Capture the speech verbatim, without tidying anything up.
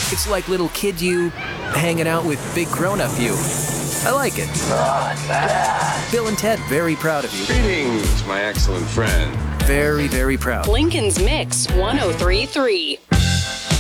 It's like little kid you hanging out with big grown-up you. I like it. Bill and Ted, very proud of you. Greetings, my excellent friend. Very, very proud. Lincoln's Mix one oh three point three.